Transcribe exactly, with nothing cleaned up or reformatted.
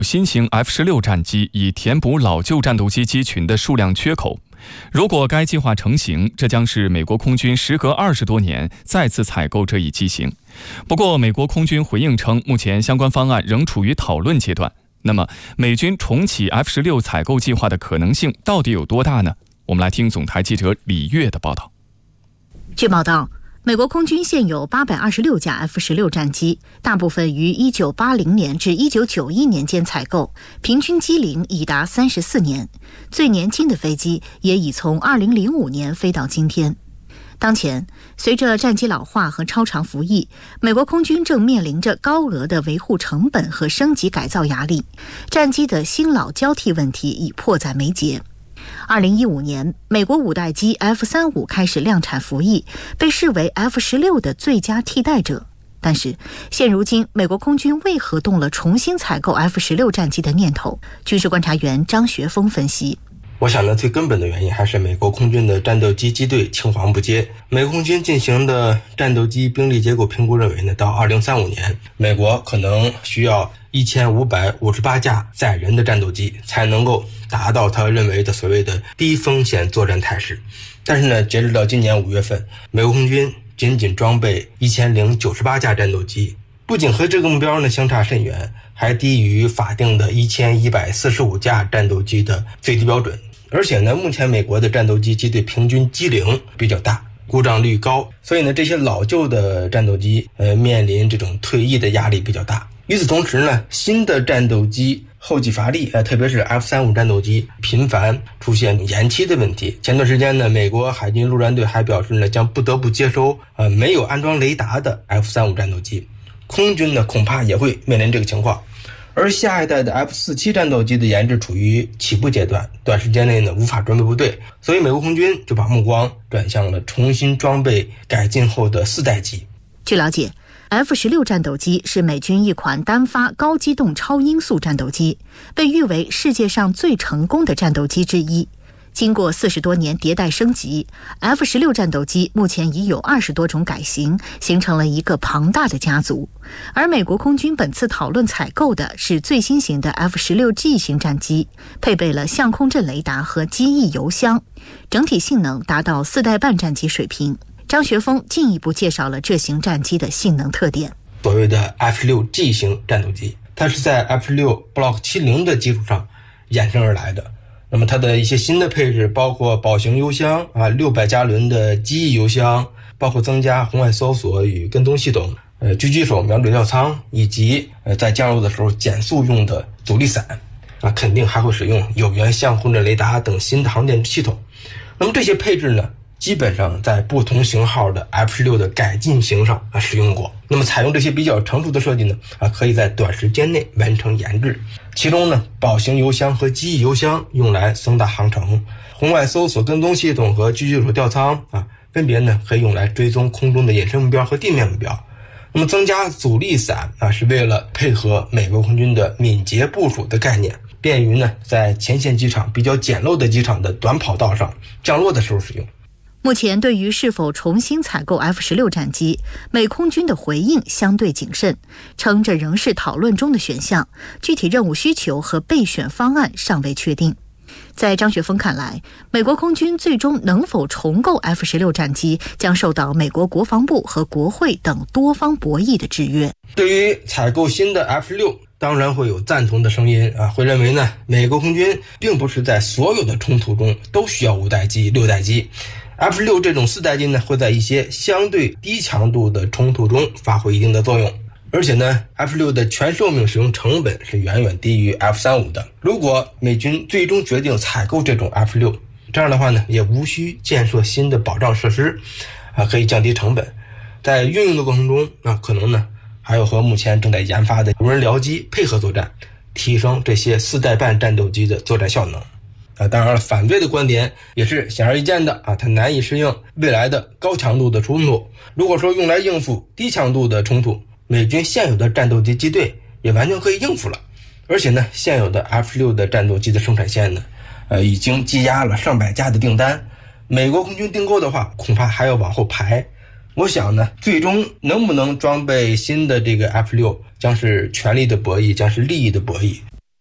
新型 F 十六 战机以填补老旧战斗机机群的数量缺口。如果该计划成型，这将是美国空军时隔二十多年再次采购这一机型。不过，美国空军回应称，目前相关方案仍处于讨论阶段。那么，美军重启 F 十六 采购计划的可能性到底有多大呢？我们来听总台记者李月的报道。 据报道，美国空军现有八百二十六架 F 十六 战机，大部分于一九八零年至一九九一年间采购，平均机龄已达三十四年，最年轻的飞机也已从二零零五年飞到今天。当前，随着战机老化和超长服役，美国空军正面临着高额的维护成本和升级改造压力，战机的新老交替问题已迫在眉睫。二零一五年，美国五代机 F 三十五 开始量产服役，被视为 F 十六 的最佳替代者。但是，现如今美国空军为何动了重新采购 F 十六 战机的念头？军事观察员张学峰分析。 我想呢，最根本的原因还是美国空军的战斗机机队青黄不接。美国空军进行的战斗机兵力结构评估认为呢，到二零三五年，美国可能需要一千五百五十八架载人的战斗机，才能够达到他认为的所谓的低风险作战态势。但是呢，截止到今年五月份，美国空军仅仅装备一千零九十八架战斗机，不仅和这个目标呢相差甚远，还低于法定的一千一百四十五架战斗机的最低标准。而且呢，目前美国的战斗机机队平均机龄比较大，故障率高，所以呢，这些老旧的战斗机呃面临这种退役的压力比较大。与此同时呢，新的战斗机后继乏力，呃，特别是 F 三十五 战斗机频繁出现延期的问题。前段时间呢，美国海军陆战队还表示呢，将不得不接收呃没有安装雷达的 F 三十五 战斗机。空军呢，恐怕也会面临这个情况。而下一代的 F 四十七 战斗机的研制处于起步阶段，短时间内呢无法准备部队，所以美国空军就把目光转向了重新装备改进后的四代机。 据了解， F 十六 战斗机是美军一款单发高机动超音速战斗机，被誉为世界上最成功的战斗机之一。经过四十多年迭代升级， F 十六 战斗机目前已有二十多种改型，形成了一个庞大的家族。而美国空军本次讨论采购的是最新型的 F 十六 G 型战机，配备了相空阵雷达和机翼油箱，整体性能达到四代半战机水平。张学峰进一步介绍了这型战机的性能特点。 所谓的 F 十六 G 型战斗机，它是在 F 十六 Block 七十 的基础上衍生而来的。那么它的一些新的配置包括宝型油箱啊，六百加仑的机翼油箱，包括增加红外搜索与跟踪系统，呃，狙击手瞄准吊舱，以及呃在降落的时候减速用的阻力伞啊，肯定还会使用有源相控阵雷达等新的航电系统。那么这些配置呢，基本上在不同型号的 F 十六 的改进型上啊使用过。那么采用这些比较成熟的设计呢，啊，可以在短时间内完成研制。其中呢，宝型油箱和机翼油箱用来增大航程，红外搜索跟踪系统和狙击手吊舱啊，分别呢可以用来追踪空中的隐身目标和地面目标。那么增加阻力伞啊，是为了配合美国空军的敏捷部署的概念，便于呢在前线机场比较简陋的机场的短跑道上降落的时候使用。 目前对于是否重新采购 F 十六 战机，美空军的回应相对谨慎，称这仍是讨论中的选项，具体任务需求和备选方案尚未确定。在张学峰看来，美国空军最终能否重购 F 十六 战机，将受到美国国防部和国会等多方博弈的制约。 对于采购新的 F 十六，当然会有赞同的声音啊，会认为呢，美国空军并不是在所有的冲突中都需要五代机、六代机。F 十六 这种四代机呢，会在一些相对低强度的冲突中发挥一定的作用。而且呢 F 十六 的全寿命使用成本是远远低于 F 三十五 的。如果美军最终决定采购这种 F 十六， 这样的话呢，也无需建设新的保障设施啊，可以降低成本。在运用的过程中啊，可能呢还有和目前正在研发的无人僚机配合作战，提升这些四代半战斗机的作战效能。啊，当然了，反对的观点也是显而易见的啊，它难以适应未来的高强度的冲突。如果说用来应付低强度的冲突，美军现有的战斗机机队也完全可以应付了。而且呢，现有的 F 十六 的战斗机的生产线呢，呃，已经积压了上百架的订单。美国空军订购的话，恐怕还要往后排。我想呢，最终能不能装备新的这个 F 十六，将是权力的博弈，将是利益的博弈。